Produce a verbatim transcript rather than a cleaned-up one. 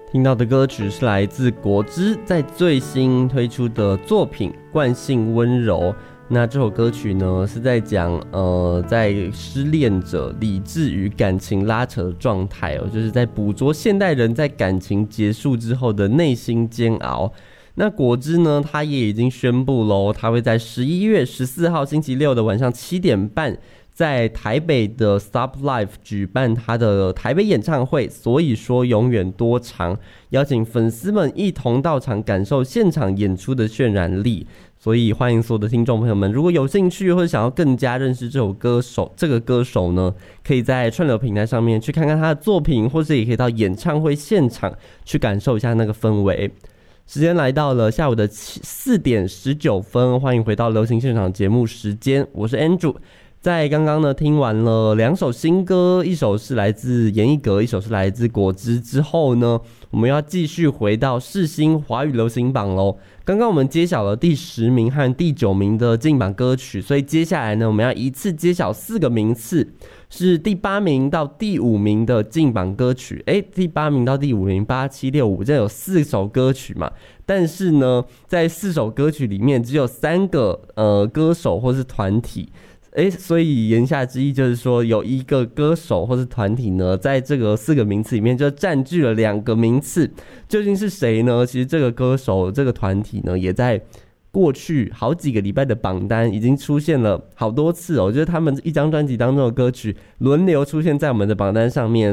听到的歌曲是来自果汁在最新推出的作品《惯性温柔》。那这首歌曲呢是在讲呃，在失恋者理智与感情拉扯的状态哦，就是在捕捉现代人在感情结束之后的内心煎熬。那果汁呢，他也已经宣布喽，他会在十一月十四号星期六的晚上七点半，在台北的 Stop Live 举办他的台北演唱会，所以说永远多长，邀请粉丝们一同到场感受现场演出的渲染力。所以欢迎所有的听众朋友们，如果有兴趣或者想要更加认识这首歌手，这个歌手呢，可以在串流平台上面去看看他的作品，或是也可以到演唱会现场去感受一下那个氛围。时间来到了下午的四点十九分，欢迎回到流行现场节目时间，我是 Andrew。在刚刚呢听完了两首新歌，一首是来自严艺格，一首是来自果汁之后呢，我们要继续回到世新华语流行榜咯。刚刚我们揭晓了第十名和第九名的进榜歌曲，所以接下来呢，我们要一次揭晓四个名次，是第八名到第五名的进榜歌曲。诶，第八名到第五名，八七六五，这有四首歌曲嘛？但是呢，在四首歌曲里面，只有三个呃歌手或是团体。诶，所以言下之意就是说，有一个歌手或是团体呢，在这个四个名次里面就占据了两个名次。究竟是谁呢？其实这个歌手、这个团体呢，也在过去好几个礼拜的榜单已经出现了好多次哦。就是他们一张专辑当中的歌曲轮流出现在我们的榜单上面。